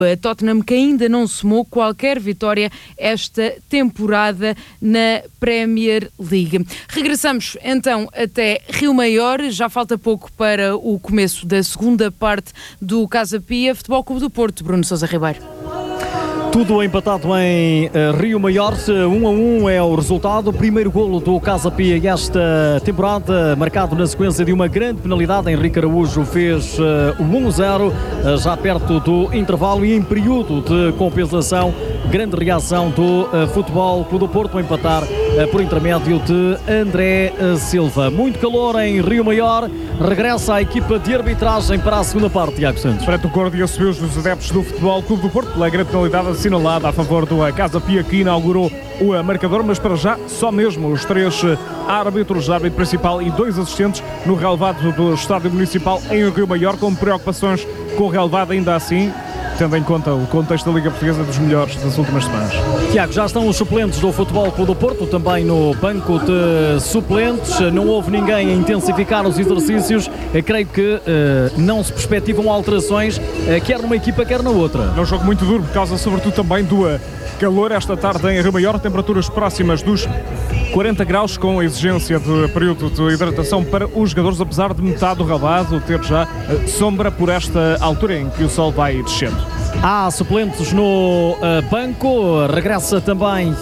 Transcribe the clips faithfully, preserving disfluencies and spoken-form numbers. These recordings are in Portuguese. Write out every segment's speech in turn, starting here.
Tottenham, que ainda não somou qualquer vitória esta temporada na Premier League. Regressamos então até Rio Maior, já falta pouco para o começo da segunda parte do Casa Pia Futebol Clube do Porto. Bruno Sousa Ribeiro. Tudo empatado em uh, Rio Maior, um a um é o resultado. O primeiro golo do Casa Pia esta temporada, marcado na sequência de uma grande penalidade. Henrique Araújo fez uh, o um a zero, uh, já perto do intervalo e em período de compensação. Grande reação do uh, Futebol Clube do Porto a empatar uh, por intermédio de André uh, Silva. Muito calor em Rio Maior, regressa a equipa de arbitragem para a segunda parte, Tiago Santos. Frente o coro de assobios dos adeptos do Futebol Clube do Porto, pela grande penalidade assinalada a favor do Casa Pia, que inaugurou o marcador, mas para já só mesmo os três árbitros, árbitro principal e dois assistentes no relevado do Estádio Municipal em Rio Maior, com preocupações com o relevado ainda assim, tendo em conta o contexto da Liga Portuguesa dos melhores das últimas semanas. Tiago, já estão os suplentes do Futebol Clube do Porto, também no banco de suplentes. Não houve ninguém a intensificar os exercícios. Eu creio que uh, não se perspectivam alterações, uh, quer numa equipa, quer na outra. É um jogo muito duro, por causa sobretudo também do uh, calor esta tarde em Rio Maior, temperaturas próximas dos quarenta graus, com a exigência de período de hidratação para os jogadores, apesar de metade do relvado ter já uh, sombra por esta altura em que o sol vai descendo. Há suplentes no uh, banco, regressa também,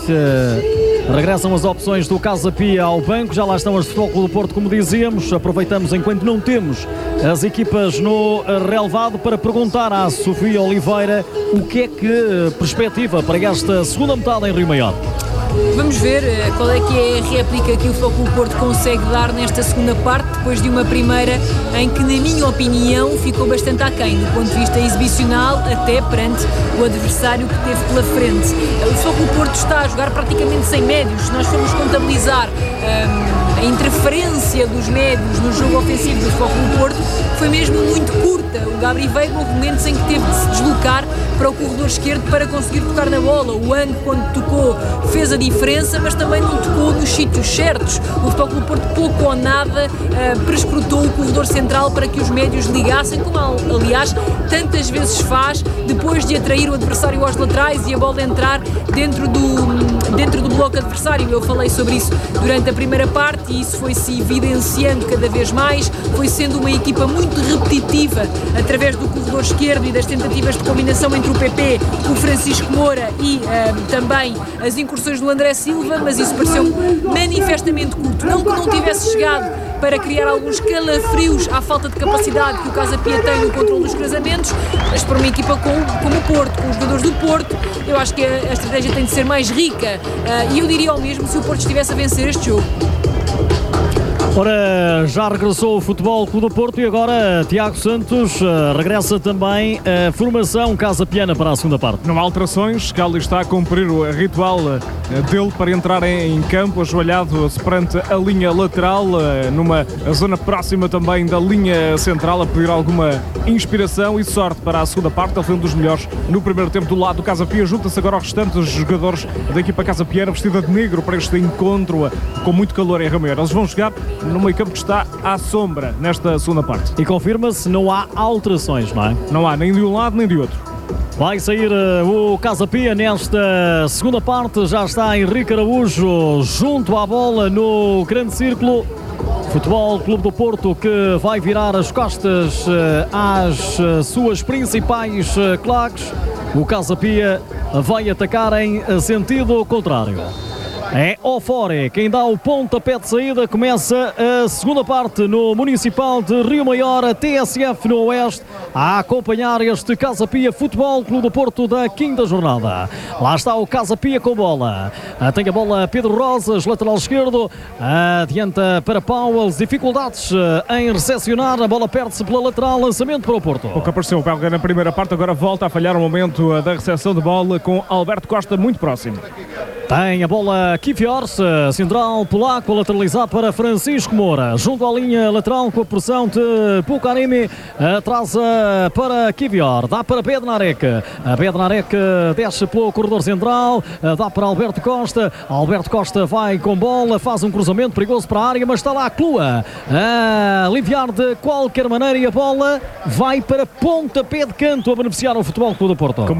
uh, regressam as opções do Casa Pia ao banco, já lá estão as de Futebol Clube do Porto, como dizíamos. Aproveitamos enquanto não temos as equipas no uh, relevado para perguntar à Sofia Oliveira o que é que uh, perspectiva para esta segunda metade em Rio Maior. Vamos ver qual é que é a réplica que o Futebol Clube do Porto consegue dar nesta segunda parte, depois de uma primeira em que, na minha opinião, ficou bastante aquém, do ponto de vista exibicional, até perante o adversário que teve pela frente. O Futebol Clube do Porto está a jogar praticamente sem médios. Se nós formos contabilizar um, a interferência dos médios no jogo ofensivo do Futebol Clube do Porto, foi mesmo muito curta. O Gabri veio houve momentos em que teve de se deslocar para o corredor esquerdo para conseguir tocar na bola. O Ang, quando tocou, fez a diferença, mas também não tocou nos sítios certos. O Futebol Clube do Porto pouco ou nada uh, prescrutou o corredor central para que os médios ligassem, como aliás tantas vezes faz, depois de atrair o adversário aos laterais e a bola entrar dentro do, dentro do bloco adversário. Eu falei sobre isso durante a primeira parte e isso foi-se evidenciando cada vez mais, foi sendo uma equipa muito repetitiva através do corredor esquerdo e das tentativas de combinação entre o P P, o Francisco Moura e uh, também as incursões do André Silva, mas isso pareceu manifestamente curto. Não que não tivesse chegado para criar alguns calafrios à falta de capacidade que o Casa Pia tem no controle dos cruzamentos, mas para uma equipa como, como o Porto, com os jogadores do Porto, eu acho que a, a estratégia tem de ser mais rica uh, e eu diria ao mesmo se o Porto estivesse a vencer este jogo. Ora, já regressou o Futebol Clube do Porto e agora Tiago Santos uh, regressa também a formação Casa Piana para a segunda parte. Não há alterações, Cali está a cumprir o ritual uh, dele para entrar em, em campo, ajoelhado perante a linha lateral, uh, numa zona próxima também da linha central, a pedir alguma inspiração e sorte para a segunda parte. Ele foi um dos melhores no primeiro tempo do lado do Casa Pia. Junta-se agora aos restantes jogadores da equipa Casa Piana, vestida de negro para este encontro uh, com muito calor em Rio Maior. Eles vão jogar no meio campo que está à sombra nesta segunda parte. E confirma-se, não há alterações, não é? Não há, nem de um lado nem de outro. Vai sair uh, o Casa Pia nesta segunda parte, já está Henrique Araújo junto à bola no grande círculo. Futebol Clube do Porto que vai virar as costas uh, às uh, suas principais uh, claques. O Casa Pia vai atacar em sentido contrário. É Ofore quem dá o pontapé de saída. Começa a segunda parte no Municipal de Rio Maior, a T S F no Oeste, a acompanhar este Casa Pia Futebol Clube do Porto da quinta jornada. Lá está o Casa Pia com bola. Tem a bola Pedro Rosas, lateral esquerdo. Adianta para Paulo. Dificuldades em recepcionar. A bola perde-se pela lateral. Lançamento para o Porto. O que apareceu o Belga na primeira parte, agora volta a falhar o momento da recepção de bola com Alberto Costa muito próximo. Tem a bola Kivior, central polaco, a lateralizar para Francisco Moura, junto à linha lateral com a pressão de Pucarimi, atrasa para Kivior, dá para Bednarek, a Bednarek desce pelo corredor central, dá para Alberto Costa, Alberto Costa vai com bola, faz um cruzamento perigoso para a área, mas está lá a Clua a aliviar de qualquer maneira e a bola vai para pontapé de canto a beneficiar o Futebol Clube do Porto.